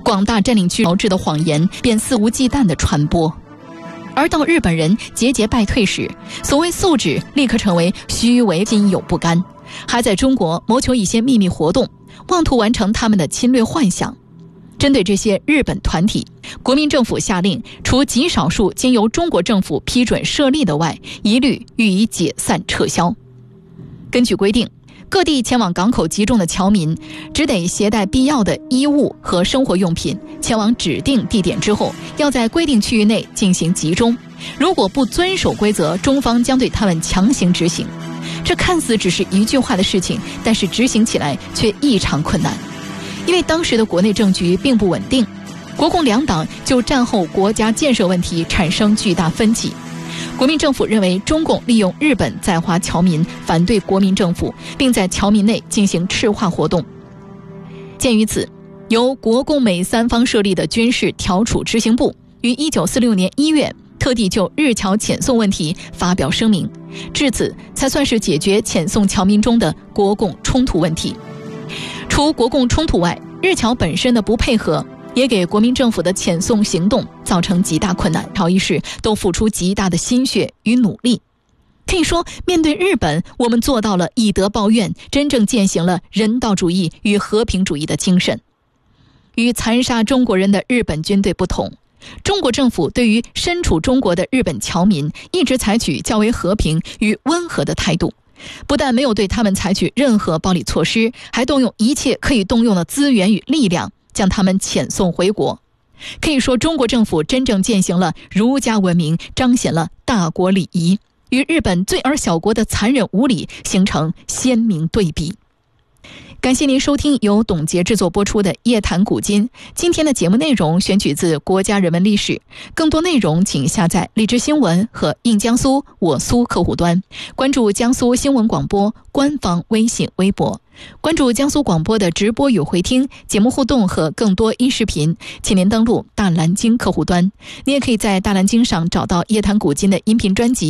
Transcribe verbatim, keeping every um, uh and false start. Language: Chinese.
广大占领区炮制的谎言便肆无忌惮地传播。而当日本人节节败退时，所谓素质立刻成为虚伪心有不甘，还在中国谋求一些秘密活动，妄图完成他们的侵略幻想。针对这些日本团体，国民政府下令，除极少数经由中国政府批准设立的外，一律予以解散撤销。根据规定，各地前往港口集中的侨民只得携带必要的衣物和生活用品，前往指定地点之后，要在规定区域内进行集中。如果不遵守规则，中方将对他们强行执行。这看似只是一句话的事情，但是执行起来却异常困难。因为当时的国内政局并不稳定，国共两党就战后国家建设问题产生巨大分歧。国民政府认为中共利用日本在华侨民反对国民政府，并在侨民内进行赤化活动。鉴于此，由国共美三方设立的军事调处执行部于一九四六年一月特地就日侨遣送问题发表声明，至此才算是解决遣送侨民中的国共冲突问题。除国共冲突外，日侨本身的不配合也给国民政府的遣送行动造成极大困难，朝一世都付出极大的心血与努力。可以说，面对日本，我们做到了以德报怨，真正践行了人道主义与和平主义的精神。与残杀中国人的日本军队不同，中国政府对于身处中国的日本侨民一直采取较为和平与温和的态度，不但没有对他们采取任何暴力措施，还动用一切可以动用的资源与力量，将他们遣送回国。可以说，中国政府真正践行了儒家文明，彰显了大国礼仪，与日本罪而小国的残忍无礼形成鲜明对比。感谢您收听由董洁制作播出的《夜谈古今》。今天的节目内容选取自国家人文历史，更多内容请下载荔枝新闻和印江苏我苏客户端，关注江苏新闻广播官方微信微博，关注江苏广播的直播与回听节目互动和更多音视频，请您登录大蓝鲸客户端。你也可以在大蓝鲸上找到《夜谈古今》的音频专辑。